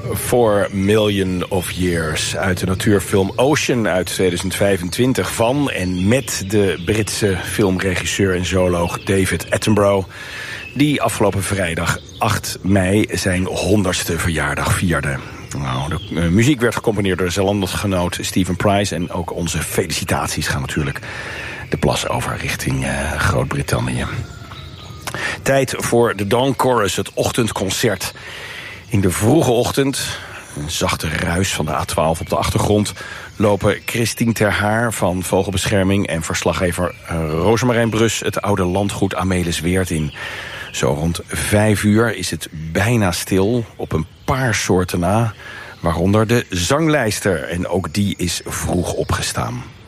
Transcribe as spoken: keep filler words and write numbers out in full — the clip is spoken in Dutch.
Four Million of Years uit de natuurfilm Ocean uit tweeduizend vijfentwintig van en met de Britse filmregisseur en zooloog David Attenborough, die afgelopen vrijdag acht mei zijn honderdste verjaardag vierde. Nou, de uh, muziek werd gecomponeerd door zijn landgenoot Stephen Price en ook onze felicitaties gaan natuurlijk de plas over richting uh, Groot-Brittannië. Tijd voor de Dawn Chorus, het ochtendconcert. In de vroege ochtend, een zachte ruis van de A twaalf op de achtergrond, lopen Christine Ter Haar van Vogelbescherming en verslaggever Rosemarijn Brus het oude landgoed Amelisweerd in. Zo rond vijf uur is het bijna stil, op een paar soorten na, waaronder de zanglijster. En ook die is vroeg opgestaan.